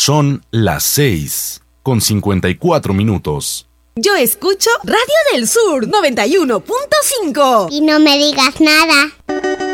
Son las 6:54. Yo escucho Radio del Sur 91.5. Y no me digas nada.